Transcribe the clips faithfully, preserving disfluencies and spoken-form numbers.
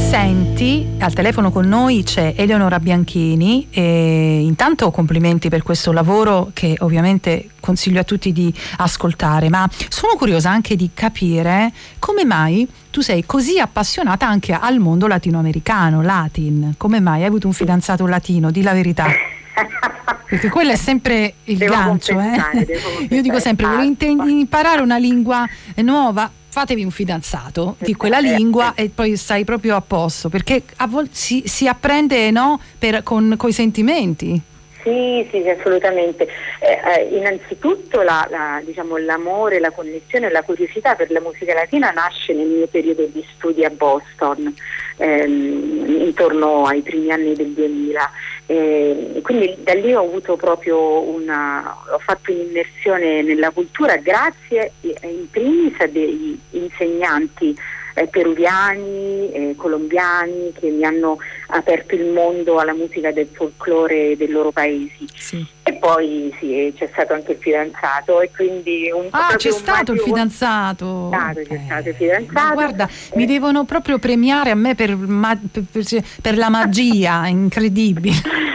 Senti, al telefono con noi c'è Eleonora Bianchini e intanto complimenti per questo lavoro che ovviamente consiglio a tutti di ascoltare, ma sono curiosa anche di capire come mai tu sei così appassionata anche al mondo latinoamericano, latin. Come mai hai avuto un fidanzato latino? Di la verità. Perché quello è sempre il devo gancio, eh? Io dico sempre, volete imparare una lingua nuova? Fatevi un fidanzato di quella lingua e poi stai proprio a posto, perché a volte si, si apprende, no? Per, con i sentimenti. Sì, sì, assolutamente. Eh, eh, innanzitutto la, la, diciamo, l'amore, la connessione e la curiosità per la musica latina nasce nel mio periodo di studi a Boston, ehm, intorno ai primi anni del duemila. Eh, quindi da lì ho avuto proprio una, ho fatto un'immersione nella cultura grazie in primis a degli insegnanti eh, peruviani, eh, colombiani che mi hanno aperto il mondo alla musica del folklore dei loro paesi. Sì. E poi sì, c'è stato anche il fidanzato e quindi un ah c'è un stato il fidanzato stato, c'è stato il fidanzato. Ma guarda, eh. mi devono proprio premiare a me per, ma, per, per, per la magia incredibile.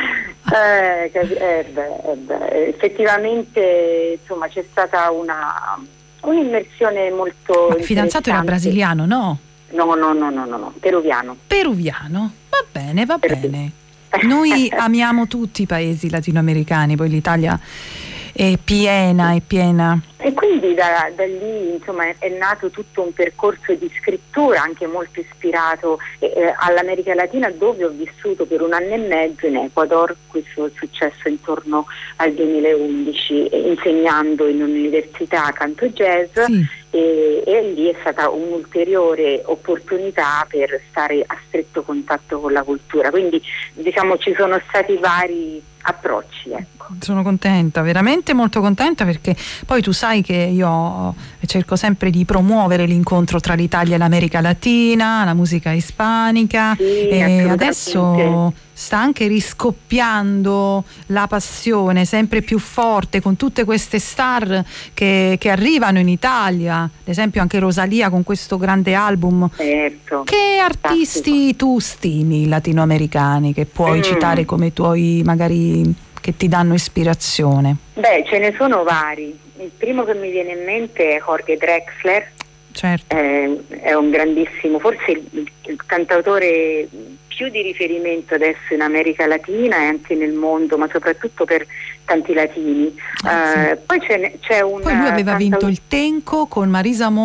Eh, eh, beh, eh, beh, effettivamente insomma c'è stata una un'immersione molto. Ma il fidanzato era brasiliano, no? No, no, no, no, no, no, peruviano. Peruviano, va bene, va bene. Noi amiamo tutti i paesi latinoamericani, poi l'Italia è piena, è piena. E quindi da, da lì insomma è, è nato tutto un percorso di scrittura anche molto ispirato eh, all'America Latina, dove ho vissuto per un anno e mezzo in Ecuador. Questo è successo intorno al duemilaundici, eh, insegnando in un'università canto jazz. Sì. E, e lì è stata un'ulteriore opportunità per stare a stretto contatto con la cultura, quindi diciamo ci sono stati vari approcci, ecco. Sono contenta, veramente molto contenta, perché poi tu sai che io cerco sempre di promuovere l'incontro tra l'Italia e l'America Latina, la musica ispanica, sì, e adesso sta anche riscoppiando la passione sempre più forte con tutte queste star che, che arrivano in Italia, ad esempio anche Rosalia con questo grande album. Certo. Che artisti tu stimi latinoamericani che puoi mm. citare come tuoi, magari, che ti danno ispirazione? Beh, ce ne sono vari. Il primo che mi viene in mente è Jorge Drexler. Certo. Eh, è un grandissimo, forse il, il cantautore più di riferimento adesso in America Latina e anche nel mondo, ma soprattutto per tanti latini. Ah, eh, sì. Poi c'è, c'è un poi lui aveva cantautore... vinto il Tenco con Marisa Mo